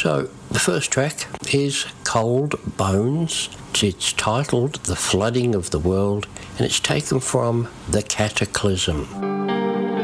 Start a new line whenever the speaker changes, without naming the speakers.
So the first track is Cold Bones. It's titled The Flooding of the World, and it's taken from The Cataclysm.